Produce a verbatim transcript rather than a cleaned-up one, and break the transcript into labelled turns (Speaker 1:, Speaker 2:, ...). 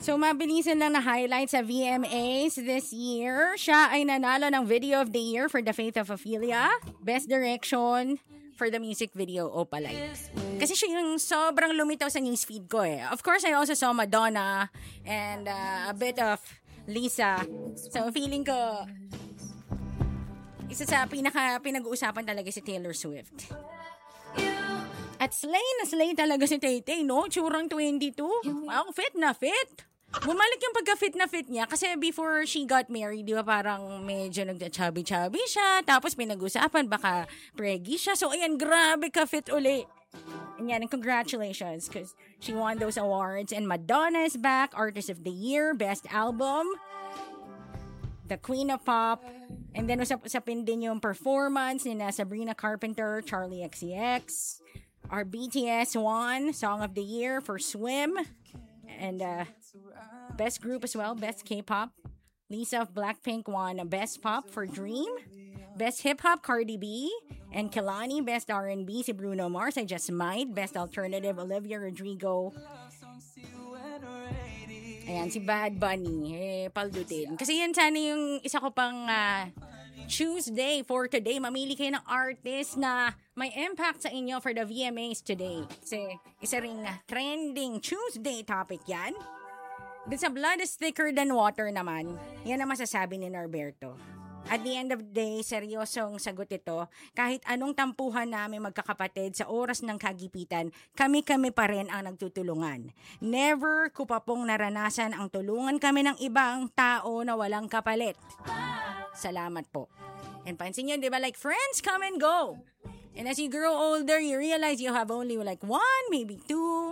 Speaker 1: So, mabilisan lang na highlights sa V M As this year. Siya ay nanalo ng Video of the Year for The Faith of Ophelia. Best Direction for the music video, Opalite. Kasi siya yung sobrang lumitaw sa newsfeed ko eh. Of course, I also saw Madonna and uh, a bit of Lisa. So, feeling ko, isa sa pinaka pinag-uusapan talaga si Taylor Swift. At slay na slay talaga si Tay-Tay, no? Tsurang twenty-two. Wow, fit na fit. Bumalik yung pagka-fit na fit niya kasi before she got married, di ba parang medyo nagda-chubby-chubby siya. Tapos pinag-usapan, baka preggy siya. So, ayan, grabe ka-fit uli. And yan, and congratulations because she won those awards. And Madonna is back, Artist of the Year, Best Album, The Queen of Pop. And then usap-usapin din yung performance ni na Sabrina Carpenter, Charlie X C X. Our B T S won Song of the Year for Swim. And uh, Best Group as well, Best K-Pop. Lisa of Blackpink won Best Pop for Dream. Best Hip-Hop, Cardi B. And Kehlani, Best R and B, si Bruno Mars, I Just Might. Best Alternative, Olivia Rodrigo. Ayan, si Bad Bunny. Eh, paldutin. Kasi yan sana yung isa ko pang uh, Tuesday for today. Mamili kayo ng artist na may impact sa inyo for the V M As today. Kasi isa ring trending Tuesday topic yan. Dun sa Blood is Thicker Than Water naman, yan ang masasabi ni Norberto. At the end of the day, seryosong sagot ito. Kahit anong tampuhan namin magkakapatid sa oras ng kagipitan, kami-kami pa rin ang nagtutulungan. Never ko pa pong naranasan ang tulungan kami ng ibang tao na walang kapalit. Salamat po. And pansin nyo, di ba, like friends come and go. And as you grow older, you realize you have only like one, maybe two